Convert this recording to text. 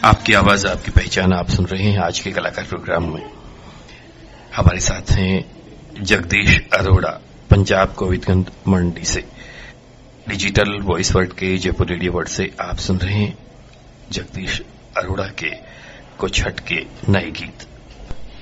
आपकी आवाज आपकी पहचान आप सुन रहे हैं आज के कलाकार प्रोग्राम में। हमारे साथ हैं जगदीश अरोड़ा, पंजाब गोविंदगंज मंडी से। डिजिटल वॉइस वर्ल्ड के जयपुर रेडियो वर्ल्ड से आप सुन रहे हैं जगदीश अरोड़ा के कुछ हटके नए गीत।